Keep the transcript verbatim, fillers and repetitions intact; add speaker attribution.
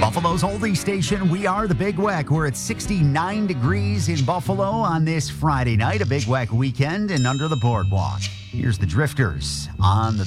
Speaker 1: Buffalo's oldie station, we are the Big Weck. We're at sixty-nine degrees in Buffalo on this Friday night, a Big Weck weekend and under the boardwalk. Here's the Drifters on the